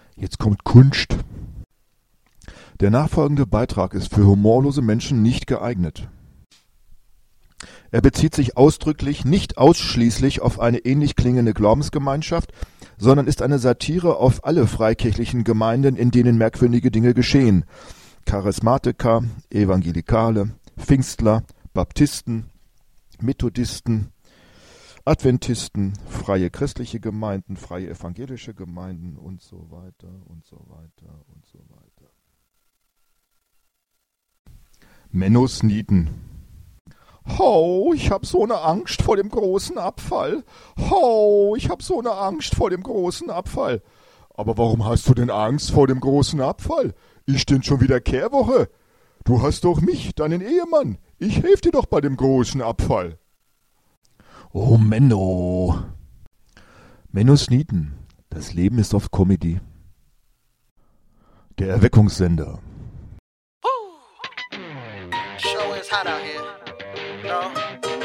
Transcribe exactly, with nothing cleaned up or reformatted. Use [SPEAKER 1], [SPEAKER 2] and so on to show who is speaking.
[SPEAKER 1] Jetzt kommt Kunst. Der nachfolgende Beitrag ist für humorlose Menschen nicht geeignet. Er bezieht sich ausdrücklich nicht ausschließlich auf eine ähnlich klingende Glaubensgemeinschaft, sondern ist eine Satire auf alle freikirchlichen Gemeinden, in denen merkwürdige Dinge geschehen. Charismatiker, Evangelikale, Pfingstler, Baptisten, Methodisten, Adventisten, freie christliche Gemeinden, freie evangelische Gemeinden und so weiter und so weiter und so weiter. Mennos Nieten. Ho, ich hab so ne Angst vor dem großen Abfall. Ho, ich hab so ne Angst vor dem großen Abfall. Aber warum hast du denn Angst vor dem großen Abfall? Ich bin schon wieder Kehrwoche. Du hast doch mich, deinen Ehemann. Ich helf dir doch bei dem großen Abfall. Oh, Menno. Mennos Nieten. Das Leben ist oft Comedy. Der Erweckungssender.
[SPEAKER 2] Show is hot out here. No.